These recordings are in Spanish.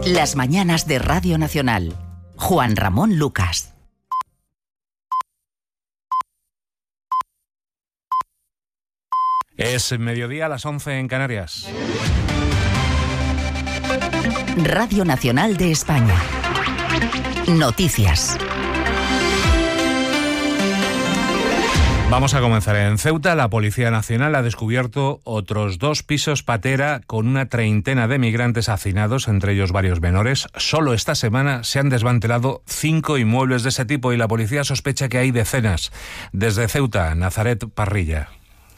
Las mañanas de Radio Nacional. Juan Ramón Lucas. Es mediodía a las 11 en Canarias. Radio Nacional de España. Noticias. Vamos a comenzar. En Ceuta, la Policía Nacional ha descubierto otros 2 pisos patera con una treintena de migrantes hacinados, entre ellos varios menores. Solo esta semana se han desmantelado 5 inmuebles de ese tipo y la policía sospecha que hay decenas. Desde Ceuta, Nazaret Parrilla.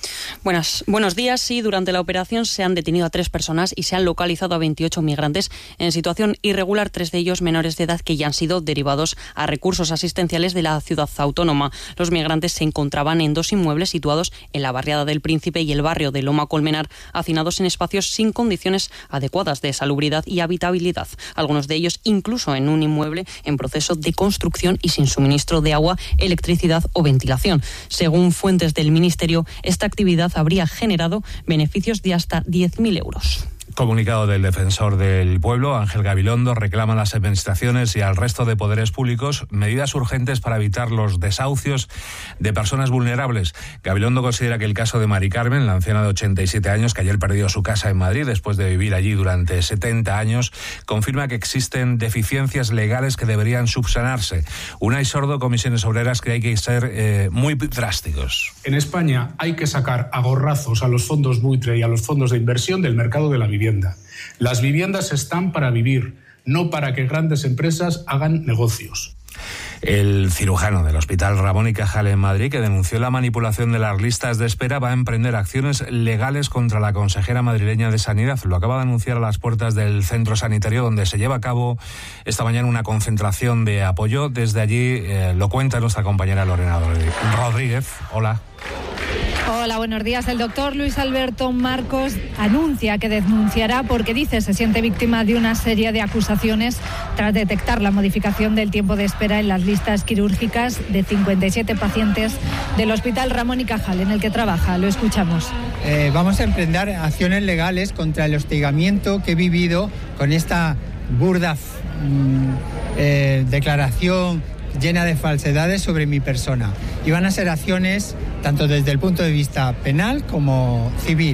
Buenos días. Sí, durante la operación se han detenido a 3 personas y se han localizado a 28 migrantes en situación irregular, 3 de ellos menores de edad que ya han sido derivados a recursos asistenciales de la ciudad autónoma. Los migrantes se encontraban en 2 inmuebles situados en la barriada del Príncipe y el barrio de Loma Colmenar, hacinados en espacios sin condiciones adecuadas de salubridad y habitabilidad. Algunos de ellos incluso en un inmueble en proceso de construcción y sin suministro de agua, electricidad o ventilación. Según fuentes del Ministerio, esta actividad habría generado beneficios de hasta 10.000 euros. Comunicado del defensor del pueblo, Ángel Gabilondo, reclama a las administraciones y al resto de poderes públicos medidas urgentes para evitar los desahucios de personas vulnerables. Gabilondo considera que el caso de Mari Carmen, la anciana de 87 años, que ayer perdió su casa en Madrid después de vivir allí durante 70 años, confirma que existen deficiencias legales que deberían subsanarse. Unai Sordo, Comisiones Obreras, cree que hay que ser muy drásticos. En España hay que sacar a gorrazos a los fondos buitre y a los fondos de inversión del mercado de la vivienda. Las viviendas están para vivir, no para que grandes empresas hagan negocios. El cirujano del Hospital Ramón y Cajal en Madrid, que denunció la manipulación de las listas de espera, va a emprender acciones legales contra la consejera madrileña de Sanidad. Lo acaba de anunciar a las puertas del centro sanitario, donde se lleva a cabo esta mañana una concentración de apoyo. Desde allí lo cuenta nuestra compañera Lorena Rodríguez. Hola. Hola, buenos días. El doctor Luis Alberto Marcos anuncia que denunciará porque dice se siente víctima de una serie de acusaciones tras detectar la modificación del tiempo de espera en las listas quirúrgicas de 57 pacientes del Hospital Ramón y Cajal, en el que trabaja. Lo escuchamos. Vamos a emprender acciones legales contra el hostigamiento que he vivido con esta burda declaración llena de falsedades sobre mi persona. Y van a ser acciones tanto desde el punto de vista penal como civil.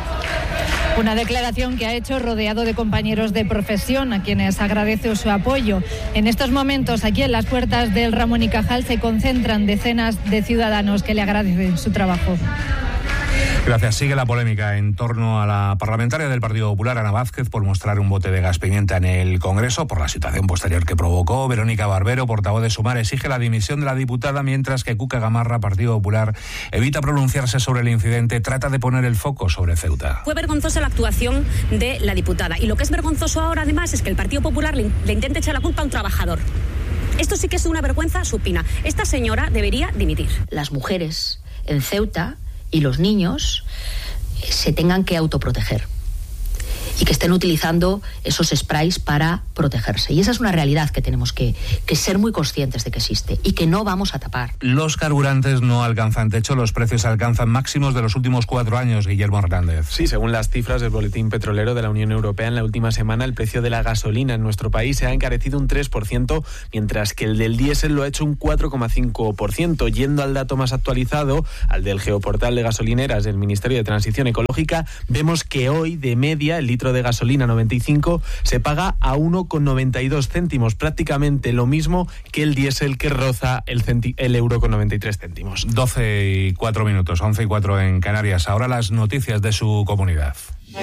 Una declaración que ha hecho rodeado de compañeros de profesión, a quienes agradece su apoyo. En estos momentos, aquí en las puertas del Ramón y Cajal, se concentran decenas de ciudadanos que le agradecen su trabajo. Gracias. Sigue la polémica en torno a la parlamentaria del Partido Popular, Ana Vázquez, por mostrar un bote de gas pimienta en el Congreso por la situación posterior que provocó. Verónica Barbero, portavoz de Sumar, exige la dimisión de la diputada, mientras que Cuca Gamarra, Partido Popular, evita pronunciarse sobre el incidente, trata de poner el foco sobre Ceuta. Fue vergonzosa la actuación de la diputada. Y lo que es vergonzoso ahora, además, es que el Partido Popular le intente echar la culpa a un trabajador. Esto sí que es una vergüenza supina. Esta señora debería dimitir. Las mujeres en Ceuta y los niños se tengan que autoproteger y que estén utilizando esos sprays para protegerse. Y esa es una realidad que tenemos que ser muy conscientes de que existe y que no vamos a tapar. Los carburantes no alcanzan techo, los precios alcanzan máximos de los últimos 4 años, Guillermo Hernández. Sí, según las cifras del Boletín Petrolero de la Unión Europea, en la última semana el precio de la gasolina en nuestro país se ha encarecido un 3%, mientras que el del diésel lo ha hecho un 4,5%. Yendo al dato más actualizado, al del geoportal de gasolineras del Ministerio de Transición Ecológica, vemos que hoy, de media, el litro de gasolina 95 se paga a 1,92 céntimos, prácticamente lo mismo que el diésel, que roza el euro con 93 céntimos. 12:04, 11:04 en Canarias. Ahora las noticias de su comunidad.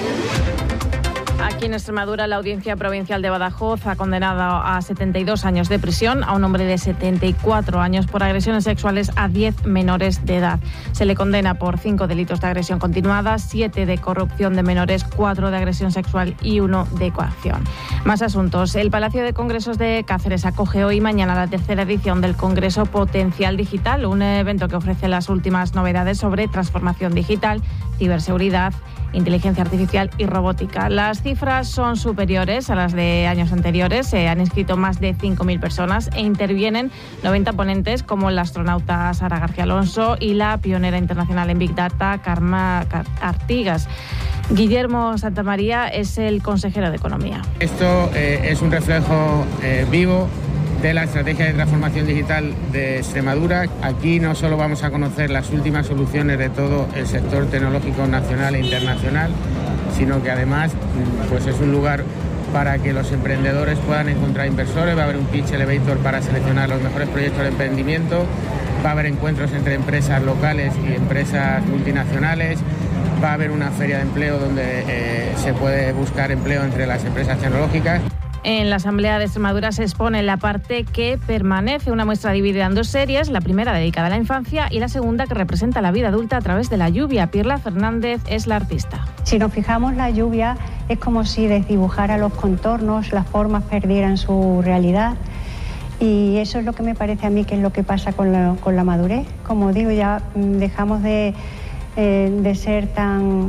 Aquí en Extremadura, la Audiencia Provincial de Badajoz ha condenado a 72 años de prisión a un hombre de 74 años por agresiones sexuales a 10 menores de edad. Se le condena por 5 delitos de agresión continuada, 7 de corrupción de menores, 4 de agresión sexual y 1 de coacción. Más asuntos. El Palacio de Congresos de Cáceres acoge hoy y mañana la 3ª edición del Congreso Potencial Digital, un evento que ofrece las últimas novedades sobre transformación digital, ciberseguridad, inteligencia artificial y robótica. Las cifras son superiores a las de años anteriores. Se han inscrito más de 5.000 personas e intervienen 90 ponentes, como la astronauta Sara García Alonso y la pionera internacional en Big Data, Karma Artigas. Guillermo Santamaría es el consejero de Economía. Esto es un reflejo vivo de la estrategia de transformación digital de Extremadura. Aquí no solo vamos a conocer las últimas soluciones de todo el sector tecnológico nacional e internacional, sino que además pues es un lugar para que los emprendedores puedan encontrar inversores. Va a haber un pitch elevator para seleccionar los mejores proyectos de emprendimiento, va a haber encuentros entre empresas locales y empresas multinacionales, va a haber una feria de empleo donde se puede buscar empleo entre las empresas tecnológicas. En la Asamblea de Extremadura se expone la parte que permanece, una muestra dividida en dos series, la primera dedicada a la infancia y la segunda que representa la vida adulta a través de la lluvia. Pirla Fernández es la artista. Si nos fijamos, la lluvia es como si desdibujara los contornos, las formas perdieran su realidad, y eso es lo que me parece a mí que es lo que pasa con la madurez. Como digo, ya dejamos de ser tan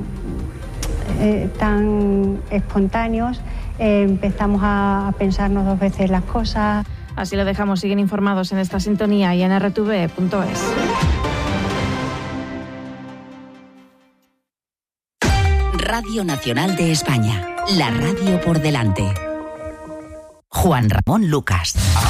espontáneos. Empezamos a pensarnos dos veces las cosas. Así lo dejamos, siguen informados en esta sintonía y en rtv.es. Radio Nacional de España, la radio por delante. Juan Ramón Lucas.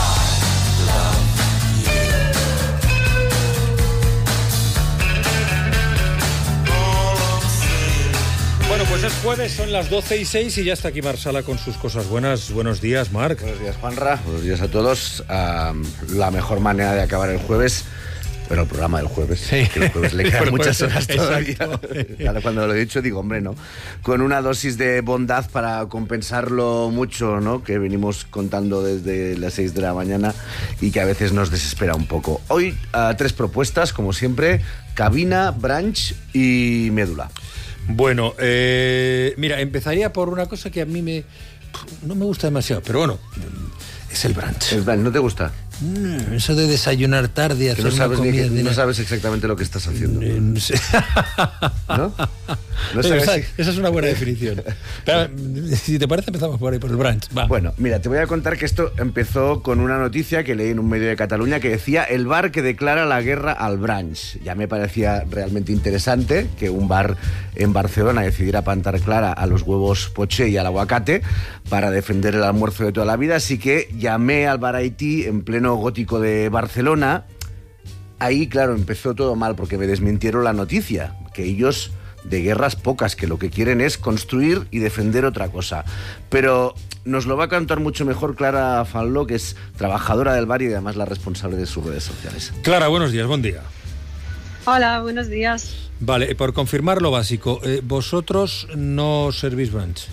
Bueno, pues es jueves, son las 12:06 y ya está aquí Marc Sala con sus cosas buenas. Buenos días, Marc. Buenos días, Juanra. Buenos días a todos. La mejor manera de acabar el jueves, bueno, el programa del jueves, sí. Que el jueves le quedan muchas horas todavía. Claro, cuando lo he dicho digo, hombre, ¿no? Con una dosis de bondad para compensarlo mucho, ¿no? Que venimos contando desde las 6 de la mañana y que a veces nos desespera un poco. Hoy, 3 propuestas, como siempre: cabina, brunch y médula. Bueno, mira, empezaría por una cosa que a mí no me gusta demasiado, pero bueno, es el brunch. ¿El brunch no te gusta? Eso de desayunar tarde, hacer una comida... No sabes exactamente lo que estás haciendo. No sé. ¿No? No sabes. Esa es una buena definición. Pero, si te parece, empezamos por ahí, por el brunch. Va. Bueno, mira, te voy a contar que esto empezó con una noticia que leí en un medio de Cataluña que decía: el bar que declara la guerra al brunch. Ya me parecía realmente interesante que un bar en Barcelona decidiera plantar cara a los huevos poché y al aguacate para defender el almuerzo de toda la vida, así que llamé al Bar Haití en pleno gótico de Barcelona. Ahí, claro, empezó todo mal porque me desmintieron la noticia, que ellos de guerras pocas, que lo que quieren es construir y defender otra cosa. Pero nos lo va a contar mucho mejor Clara Fanló, que es trabajadora del bar y además la responsable de sus redes sociales. Clara, buenos días, buen día. Hola, buenos días. Vale, por confirmar lo básico, ¿vosotros no servís brunch?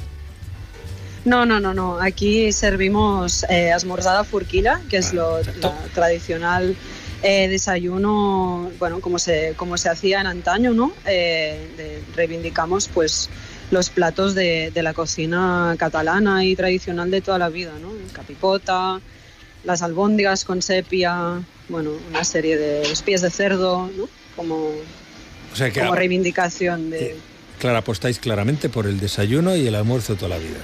No. Aquí servimos esmorzada furquilla, que es la tradicional desayuno, bueno, como se hacía en antaño, ¿no? Reivindicamos pues los platos de la cocina catalana y tradicional de toda la vida, ¿no? El capipota, las albóndigas con sepia, bueno, una serie de los pies de cerdo, ¿no? Como reivindicación de... Clara, apostáis claramente por el desayuno y el almuerzo toda la vida.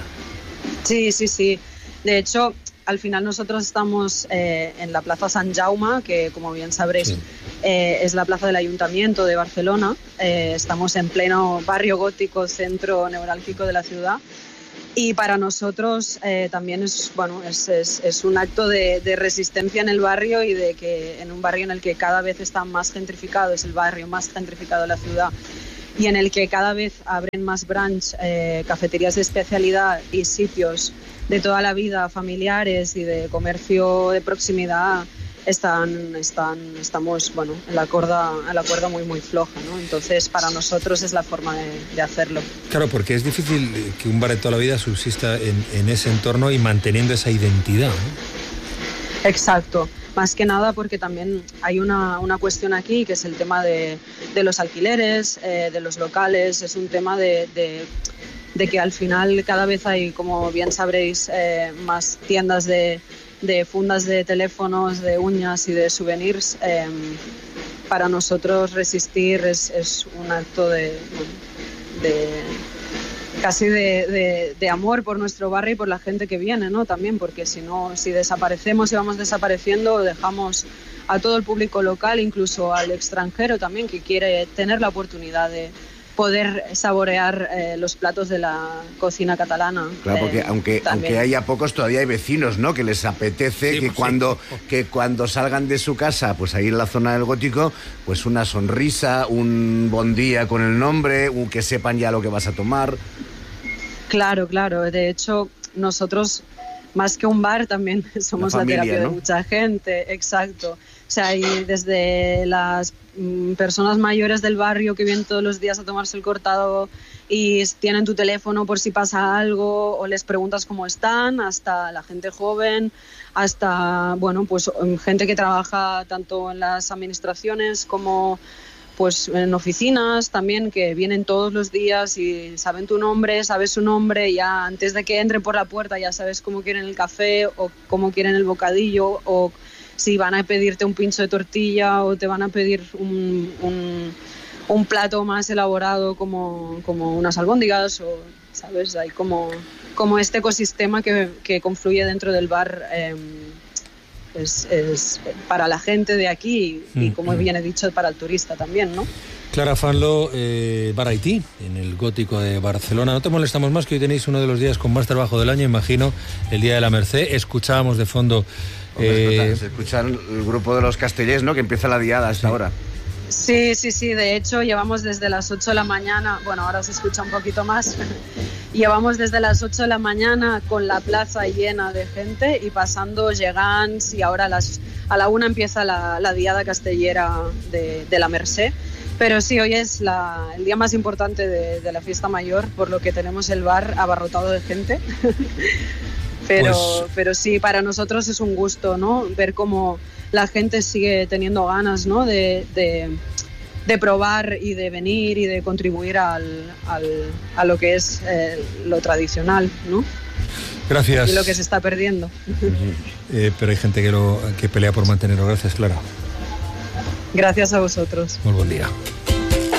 Sí. De hecho, al final nosotros estamos en la Plaza Sant Jaume, que como bien sabréis es la plaza del Ayuntamiento de Barcelona. Estamos en pleno barrio gótico, centro neurálgico de la ciudad. Y para nosotros también es un acto de resistencia en el barrio y de que en un barrio en el que cada vez está más gentrificado, es el barrio más gentrificado de la ciudad, y en el que cada vez abren más brunch, cafeterías de especialidad y sitios de toda la vida, familiares y de comercio de proximidad, estamos en la cuerda muy floja, ¿no? Entonces, para nosotros es la forma de hacerlo. Claro, porque es difícil que un bar de toda la vida subsista en ese entorno y manteniendo esa identidad, ¿no? Exacto. Más que nada porque también hay una cuestión aquí, que es el tema de los alquileres, de los locales. Es un tema de que al final cada vez hay, como bien sabréis, más tiendas de fundas de teléfonos, de uñas y de souvenirs. Para nosotros resistir es un acto casi de amor por nuestro barrio y por la gente que viene, ¿no? También, porque si desaparecemos y vamos desapareciendo, dejamos a todo el público local, incluso al extranjero también, que quiere tener la oportunidad poder saborear los platos de la cocina catalana. Claro, porque aunque haya pocos, todavía hay vecinos, ¿no? Que les apetece que cuando salgan de su casa, pues ahí en la zona del Gótico, pues una sonrisa, un buen día con el nombre, que sepan ya lo que vas a tomar. Claro. De hecho, nosotros, más que un bar, también somos la terapia, ¿no?, de mucha gente. Exacto. O sea, y desde las personas mayores del barrio que vienen todos los días a tomarse el cortado y tienen tu teléfono por si pasa algo o les preguntas cómo están, hasta la gente joven, hasta, bueno, pues gente que trabaja tanto en las administraciones como pues en oficinas también, que vienen todos los días y saben tu nombre, sabes su nombre, ya antes de que entre por la puerta ya sabes cómo quieren el café o cómo quieren el bocadillo, o si van a pedirte un pincho de tortilla o te van a pedir un plato más elaborado como unas albóndigas, o sabes, hay como este ecosistema que confluye dentro del bar. Es para la gente de aquí y como bien he dicho, para el turista también, ¿no? Clara Fanlo, Bar Haití, en el Gótico de Barcelona. No te molestamos más, que hoy tenéis uno de los días con más trabajo del año, imagino, el Día de la Merced. Escuchábamos de fondo... se escucha el grupo de los Castellers, ¿no?, que empieza la diada a esta hora. Sí, de hecho llevamos desde las 8 de la mañana, bueno, ahora se escucha un poquito más, llevamos desde las 8 de la mañana con la plaza llena de gente y pasando gegants, y ahora a la 1 empieza la diada castellera de la Mercè. Pero sí, hoy es el día más importante de la fiesta mayor, por lo que tenemos el bar abarrotado de gente. Pero sí, para nosotros es un gusto, ¿no?, ver cómo la gente sigue teniendo ganas, ¿no?, de probar y de venir y de contribuir a lo que es lo tradicional, ¿no? Gracias. Y lo que se está perdiendo. Pero hay gente que pelea por mantenerlo. Gracias, Clara. Gracias a vosotros. Muy buen día.